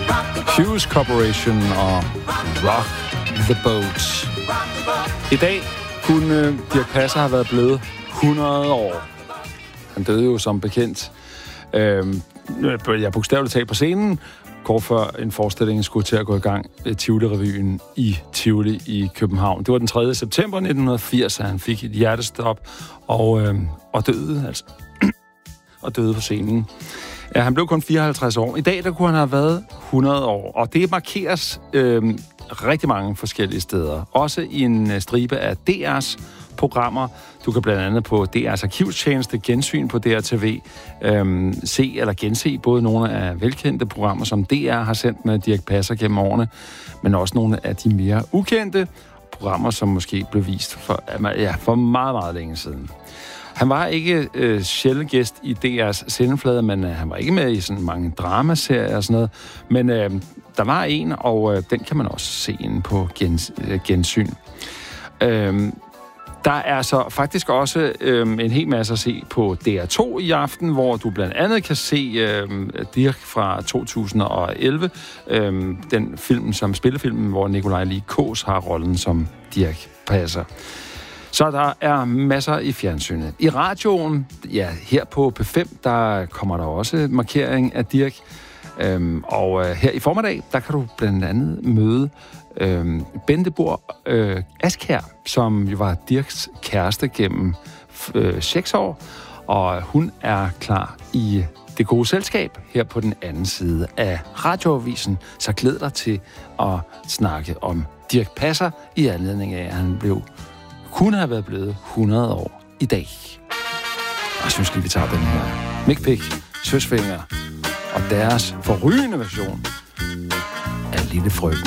Hughes Corporation og Rock the Boat. I dag kunne Dirch Passer have været blevet 100 år. Han døde jo som bekendt. Jeg bogstaveligt talt på scenen, kort før en forestilling skulle til at gå i gang, Tivoli-revyen i Tivoli i København. Det var den 3. september 1980, at han fik et hjertestop og døde, altså. Og døde på scenen. Ja, han blev kun 54 år. I dag, der kunne han have været 100 år, og det markeres rigtig mange forskellige steder. Også i en stribe af DR's programmer. Du kan blandt andet på DR's arkivstjeneste, Gensyn på DRTV, se eller gense både nogle af velkendte programmer, som DR har sendt med Dirch Passer gennem årene, men også nogle af de mere ukendte programmer, som måske blev vist for meget, meget længe siden. Han var ikke sjældent gæst i DR's sendeflade, men han var ikke med i sådan mange dramaserier og sådan noget. Men der var en, og den kan man også se inde på Gensyn. Der er så faktisk også en hel masse at se på DR2 i aften, hvor du blandt andet kan se Dirch fra 2011, den film som spillefilmen, hvor Nikolaj Lie Kaas har rollen som Dirch Passer. Så der er masser i fjernsynet. I radioen, ja, her på P5, der kommer der også markering af Dirch. Og her i formiddag, der kan du blandt andet møde Bente Bohr Askjær, som jo var Dirchs kæreste gennem 6 år. Og hun er klar i det gode selskab her på den anden side af radioavisen. Så glæd dig til at snakke om Dirch Passer i anledning af, at han kunne have været blevet 100 år i dag. Og jeg synes lige, vi tager den her Mick Pick, Søsfinger og deres forrygende version af Lille Frøken.